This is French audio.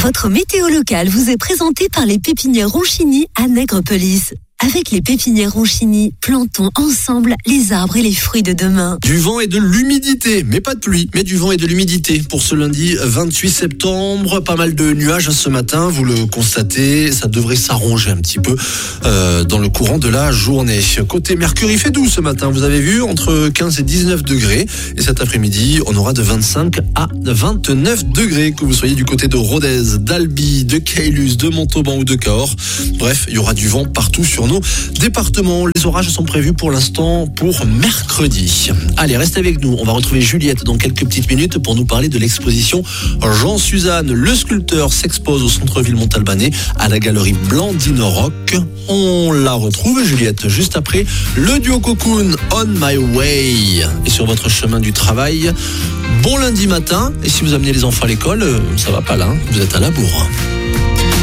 Votre météo locale vous est présentée par les pépinières Ronchini à Nègrepelisse. Avec les pépinières Ronchini, plantons ensemble les arbres et les fruits de demain. Du vent et de l'humidité, mais pas de pluie, mais du vent et de l'humidité. Pour ce lundi 28 septembre, pas mal de nuages ce matin, vous le constatez, ça devrait s'arranger un petit peu dans le courant de la journée. Côté Mercure, il fait doux ce matin, vous avez vu, entre 15 et 19 degrés. Et cet après-midi, on aura de 25 à 29 degrés, que vous soyez du côté de Rodez, d'Albi, de Caylus, de Montauban ou de Cahors. Bref, il y aura du vent partout sur nos départements. Les orages sont prévus pour l'instant pour mercredi. Allez, restez avec nous. On va retrouver Juliette dans quelques petites minutes pour nous parler de l'exposition Jean Suzanne. Le sculpteur s'expose au centre-ville montalbanais à la galerie Blandine Rock. On la retrouve, Juliette, juste après le duo Cocoon, On My Way. Et sur votre chemin du travail, bon lundi matin. Et si vous amenez les enfants à l'école, ça va pas là, vous êtes à la bourre.